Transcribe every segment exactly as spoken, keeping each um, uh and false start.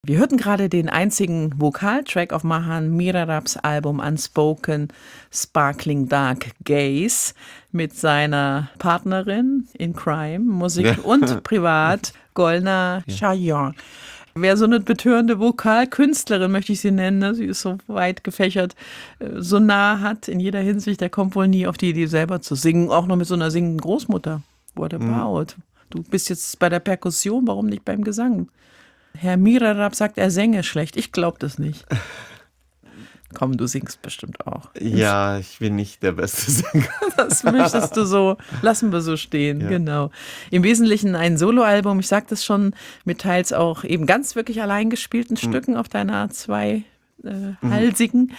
Wir hörten gerade den einzigen Vokaltrack auf Mahan Mirarabs Album Unspoken Sparkling Dark Gaze mit seiner Partnerin in Crime, Musik Ja. und privat, Golnar Shayan. Wer so eine betörende Vokalkünstlerin, möchte ich sie nennen, ne? Sie ist so weit gefächert, äh, so nah hat in jeder Hinsicht, der kommt wohl nie auf die Idee, selber zu singen, auch noch mit so einer singenden Großmutter. What about? Du bist jetzt bei der Perkussion, warum nicht beim Gesang? Herr Mirarab sagt, er sänge schlecht. Ich glaube das nicht. Komm, du singst bestimmt auch. Ja, ich bin nicht der beste Sänger. Das möchtest du so, lassen wir so stehen, Ja. genau. Im Wesentlichen ein Soloalbum, ich sagte es schon, mit teils auch eben ganz wirklich allein gespielten Stücken auf deiner zweihalsigen.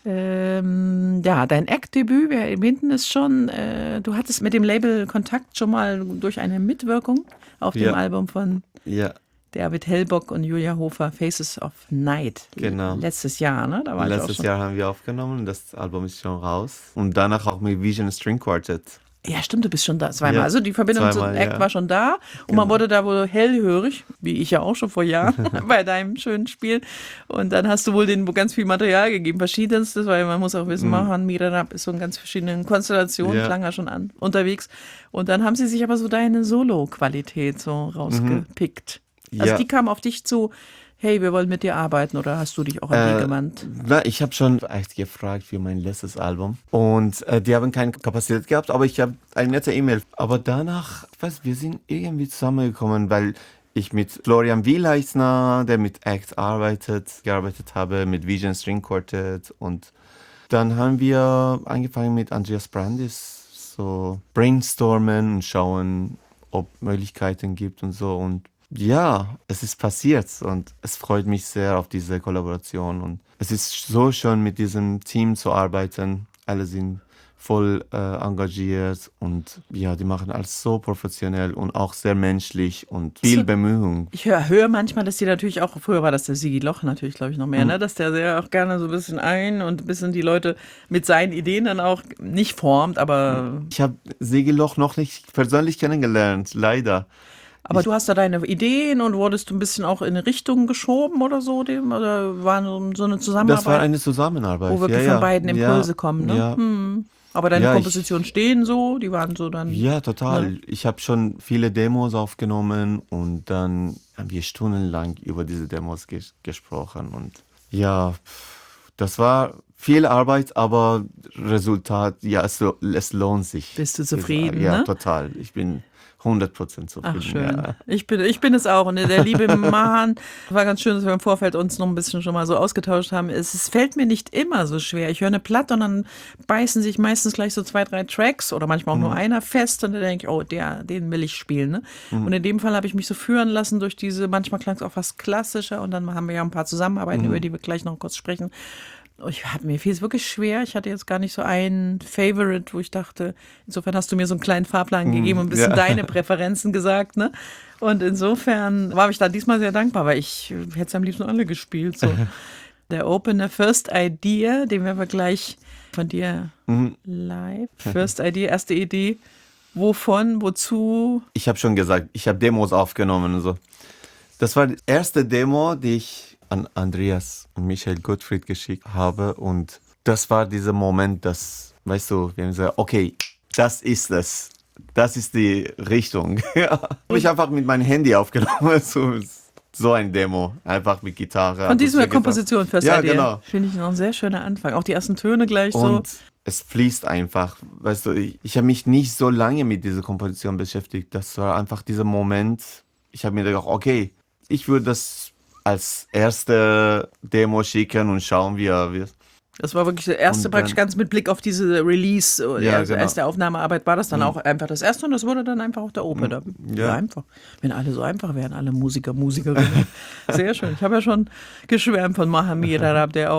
Äh, ähm, ja, dein Act-Debüt, wir erwähnten es schon, äh, du hattest mit dem Label Kontakt schon mal durch eine Mitwirkung auf dem Ja. Album von Ja, David Hellbock und Julia Hofer, Faces of Night. Genau. Letztes Jahr, ne? Da war ich auch letztes schon. Jahr haben wir aufgenommen, das Album ist schon raus. Und danach auch mit Vision String Quartet. Ja, stimmt, du bist schon da zweimal. Ja, Also die Verbindung zweimal, zum Act ja. war schon da und man wurde da wohl hellhörig, wie ich ja auch schon vor Jahren bei deinem schönen Spiel. Und dann hast du wohl denen ganz viel Material gegeben, verschiedenstes, weil man muss auch wissen, Mahan Mirarab ist so in ganz verschiedenen Konstellationen, Ja. klang ja schon an, unterwegs. Und dann haben sie sich aber so deine Solo-Qualität so rausgepickt. Also Ja. die kam auf dich zu, hey, wir wollen mit dir arbeiten, oder hast du dich auch an die Äh, gewandt? Na, ich habe schon echt gefragt für mein letztes Album und äh, die haben keine Kapazität gehabt, aber ich habe eine nette E-Mail. Aber danach, ich weiß, wir sind irgendwie zusammengekommen, weil ich mit Florian Wieleisner, der mit Act arbeitet, gearbeitet habe, mit Vision String Quartet und dann haben wir angefangen mit Andreas Brandis so brainstormen und schauen, ob Möglichkeiten gibt und so und ja, es ist passiert und es freut mich sehr auf diese Kollaboration und es ist so schön mit diesem Team zu arbeiten. Alle sind voll äh, engagiert und ja, die machen alles so professionell und auch sehr menschlich und viel Bemühung. Ich höre, höre manchmal, dass die natürlich auch, früher war das der Sigi Loch natürlich, glaube ich, noch mehr, ne? Dass der sehr auch gerne so ein bisschen ein und ein bisschen die Leute mit seinen Ideen dann auch nicht formt, aber, Ich habe Segeloch noch nicht persönlich kennengelernt, leider. aber du hast da deine Ideen und wurdest du ein bisschen auch in eine Richtung geschoben oder so, dem, oder war so so eine Zusammenarbeit, Das war eine Zusammenarbeit. wo wirklich ja, von beiden Impulse ja, kommen, ne? Ja. Hm. Aber deine Ja, ich- Kompositionen stehen so, die waren so dann. Ja, total. Ja. Ich habe schon viele Demos aufgenommen und dann haben wir stundenlang über diese Demos ges gesprochen. Und ja, pff, das war viel Arbeit, aber Resultat, ja, es, lo- es lohnt sich. Bist du zufrieden, Ja, ne? total. Ich bin hundert Prozent zufrieden. Ach, schön. Ja. Ich bin, ich bin es auch. Und der liebe Mahan, war ganz schön, dass wir im Vorfeld uns noch ein bisschen schon mal so ausgetauscht haben. Es, es fällt mir nicht immer so schwer. Ich höre eine Platte und dann beißen sich meistens gleich so zwei, drei Tracks oder manchmal auch nur einer fest und dann denke ich, oh, der, den will ich spielen. Ne? Und in dem Fall habe ich mich so führen lassen durch diese, manchmal klang es auch fast klassischer und dann haben wir ja ein paar Zusammenarbeiten, über die wir gleich noch kurz sprechen. Ich hab, mir fiel es wirklich schwer. Ich hatte jetzt gar nicht so einen Favorite, wo ich dachte, insofern hast du mir so einen kleinen Fahrplan gegeben und ein bisschen ja. deine Präferenzen gesagt, ne? Und insofern war ich da diesmal sehr dankbar, weil ich hätte es am liebsten alle gespielt. So. Der Opener First Idea, den werden wir gleich von dir live. First Idea, erste Idee. Wovon, wozu? Ich habe schon gesagt, ich habe Demos aufgenommen und so. Das war die erste Demo, die ich an Andreas und Michael Gottfried geschickt habe. Und das war dieser Moment, dass, weißt du, wir haben gesagt, okay, das ist es. Das ist die Richtung. Ja. Habe ich einfach mit meinem Handy aufgenommen, so, so ein Demo, einfach mit Gitarre. Von dieser Akustikgitarre. Komposition First Ja, Idea. genau. Finde ich noch ein sehr schöner Anfang. Auch die ersten Töne gleich so. Und es fließt einfach. Weißt du, ich, ich habe mich nicht so lange mit dieser Komposition beschäftigt. Das war einfach dieser Moment. Ich habe mir gedacht, okay, ich würde das als erste Demo schicken und schauen, wie er wird. Das war wirklich der erste, Und praktisch dann- ganz mit Blick auf diese Release, Ja, also genau. erste Aufnahmearbeit war das dann auch einfach das erste und das wurde dann einfach auf der Oper. Da, Ja. ja. Einfach. Wenn alle so einfach wären, alle Musiker, Musikerinnen. Sehr schön. Ich habe ja schon geschwärmt von Mahan Mirarab, der auch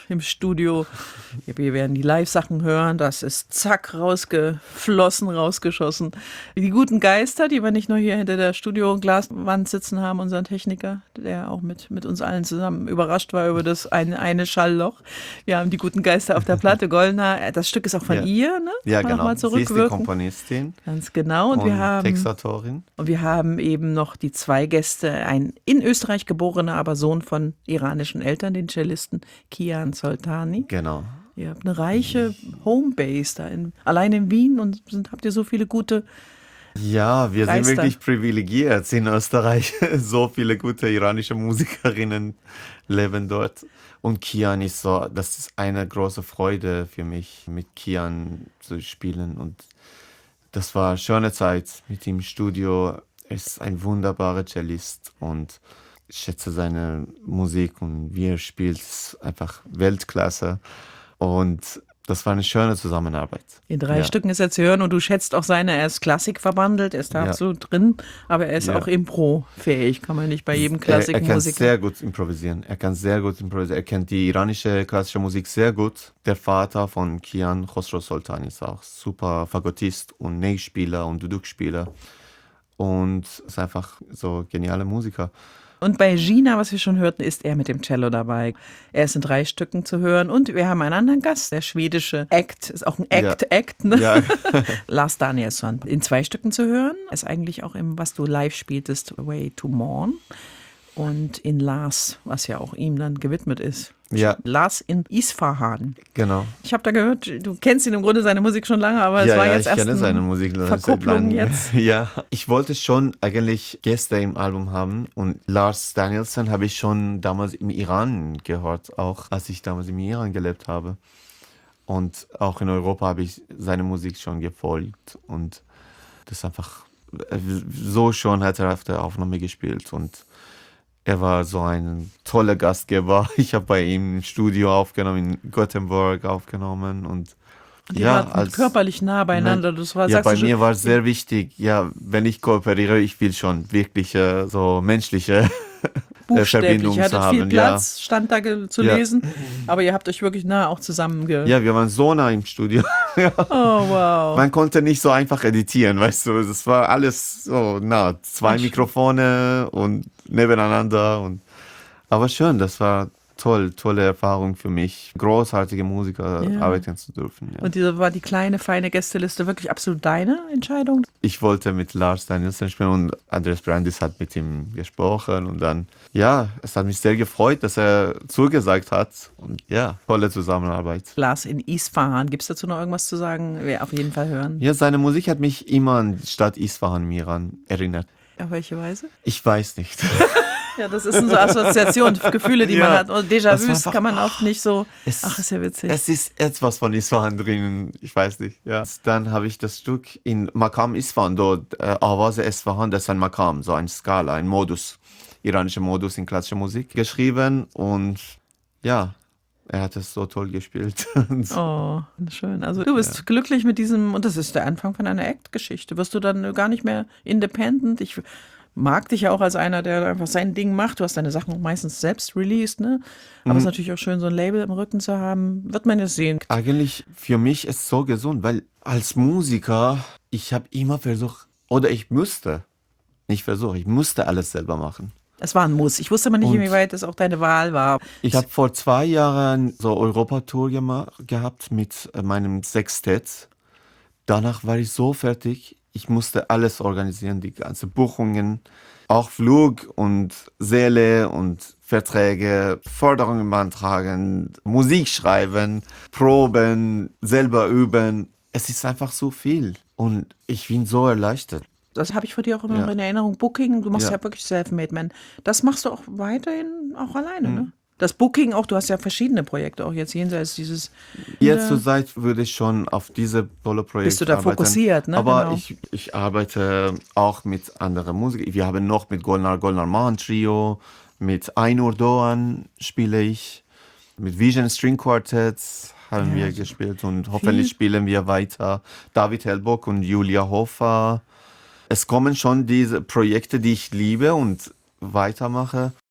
im Studio. Wir werden die Live-Sachen hören. Das ist zack rausgeflossen, rausgeschossen. Die guten Geister, die wir nicht nur hier hinter der Studio-Glaswand sitzen haben, unseren Techniker, der auch mit, mit uns allen zusammen überrascht war über das eine, eine Schallloch. Wir haben die guten Geister auf der Platte. Golnar, das Stück ist auch von Ja. ihr, ne? Ja, Kann man genau. Mal Sie ist die zurückwirken. Komponistin Ganz genau. Und, und wir haben Textautorin. und wir haben eben noch die zwei Gäste, ein in Österreich geborener, aber Sohn von iranischen Eltern, den Cellisten Kian Soltani. Genau. Ihr habt eine reiche Homebase da, in, allein in Wien und sind, habt ihr so viele gute. Ja, wir Geister. sind wirklich privilegiert in Österreich. So viele gute iranische Musikerinnen leben dort. Und Kian ist so, das ist eine große Freude für mich, mit Kian zu spielen. Und das war eine schöne Zeit mit ihm im Studio. Er ist ein wunderbarer Cellist und ich schätze seine Musik und wie er spielt, ist einfach Weltklasse. Und das war eine schöne Zusammenarbeit. In drei Ja. Stücken ist er zu hören und du schätzt auch seine, er ist Klassik verbandelt, er ist da Ja. absolut drin, aber er ist Ja. auch Impro-fähig, kann man nicht bei jedem Er, er kann Klassikmusiker. sehr gut improvisieren. Er kann sehr gut improvisieren. Er kennt die iranische klassische Musik sehr gut. Der Vater von Kian, Khosrow Soltani, ist auch super Fagottist und Ney-Spieler und Duduk-Spieler. Und ist einfach so geniale Musiker. Und bei Gina, was wir schon hörten, ist er mit dem Cello dabei. Er ist in drei Stücken zu hören und wir haben einen anderen Gast, der schwedische Act, ist auch ein Ja. Act-Act, ne? Ja, Lars Danielsson. In zwei Stücken zu hören, ist eigentlich auch im, was du live spieltest, Way to Morn. Und in Lars, was ja auch ihm dann gewidmet ist. ja, Lars in Isfahan. genau. Ich habe da gehört, du kennst ihn im Grunde seine Musik schon lange, aber es ja, war ja, jetzt ich erst kenne ein seine Musik seit Verkupplung langem. jetzt. Ja, ich wollte schon eigentlich Gäste im Album haben und Lars Danielsson habe ich schon damals im Iran gehört, auch als ich damals im Iran gelebt habe. Und auch in Europa habe ich seine Musik schon gefolgt und das ist einfach so schon hat er auf der Aufnahme gespielt und er war so ein toller Gastgeber. Ich habe bei ihm im Studio aufgenommen, in Gothenburg aufgenommen und Die ja, waren als körperlich nah beieinander. Das war, ja, sagst bei du schon, mir war es sehr wichtig, ja, wenn ich kooperiere, ich will schon wirklich äh, so menschliche äh, Verbindung buchstäblich. Ihr zu hattet viel haben. Platz, stand da ge- zu Ja. lesen, aber ihr habt euch wirklich nah auch zusammen ge... Ja. ja, wir waren so nah im Studio. Oh, wow. Man konnte nicht so einfach editieren, weißt du, das war alles so nah, zwei Ach, Mikrofone und nebeneinander und aber schön, das war toll, tolle Erfahrung für mich, großartige Musiker Ja. arbeiten zu dürfen. Ja. Und diese war die kleine, feine Gästeliste wirklich absolut deine Entscheidung? Ich wollte mit Lars Danielsson spielen und Andreas Brandis hat mit ihm gesprochen und dann, ja, es hat mich sehr gefreut, dass er zugesagt hat und ja, tolle Zusammenarbeit. Lars in Isfahan. Gibt es dazu noch irgendwas zu sagen? Wir auf jeden Fall hören. Ja, seine Musik hat mich immer an die Stadt Isfahan im Iran erinnert. Auf welche Weise? Ich weiß nicht. Ja, das ist so Assoziation, Gefühle, die Ja, man hat. Und das war Déjà-vus einfach- kann man oft nicht so. Es- Ach, ist ja witzig. Es ist etwas von Isfahan drin, ich weiß nicht. Ja. Dann habe ich das Stück in Makam Isfahan, dort äh, Awaz-e Isfahan, das ist ein Makam, so eine Skala, ein Modus, iranischer Modus in klassischer Musik, geschrieben und ja, er hat es so toll gespielt. Oh, schön. Also du bist glücklich mit diesem, und das ist der Anfang von einer Act-Geschichte. Wirst du dann gar nicht mehr independent? Ich mag dich ja auch als einer, der einfach sein Ding macht. Du hast deine Sachen meistens selbst released, ne? Aber es ist natürlich auch schön, so ein Label im Rücken zu haben. Wird man jetzt sehen. Eigentlich für mich ist es so gesund, weil als Musiker, ich habe immer versucht, oder ich müsste, nicht versucht, ich musste alles selber machen. Es war ein Muss. Ich wusste aber nicht, Und- inwieweit das auch deine Wahl war. Ich habe vor zwei Jahren so Europatour gema- gehabt mit äh, meinem Sextett. Danach war ich so fertig, ich musste alles organisieren, die ganzen Buchungen, auch Flug und Säle und Verträge, Forderungen beantragen, Musik schreiben, Proben, selber üben. Es ist einfach so viel und ich bin so erleichtert. Das habe ich von dir auch immer Ja. noch in Erinnerung. Booking, du machst ja, Ja. wirklich Selfmade Man. Das machst du auch weiterhin auch alleine, Mhm. ne? Das Booking auch, du hast ja verschiedene Projekte, auch jetzt jenseits dieses. Jetzt Ja. zur Zeit würde ich schon auf diese Solo-Projekte Bist du da arbeiten. fokussiert, ne? Aber Genau. ich, ich arbeite auch mit anderen Musikern. Wir haben noch mit Golnar Golnar Mahan Trio, mit Ainur Doğan spiele ich, mit Vision String Quartets haben wir gespielt und hoffentlich spielen wir weiter. David Helbock und Julia Hofer. Es kommen schon diese Projekte, die ich liebe und weitermache.